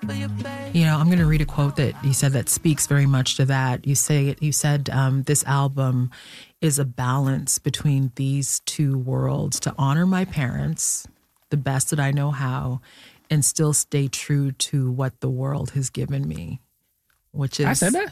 You know, I'm going to read a quote that you said that speaks very much to that. You said this album is a balance between these two worlds, to honor my parents the best that I know how and still stay true to what the world has given me, which is... I said that?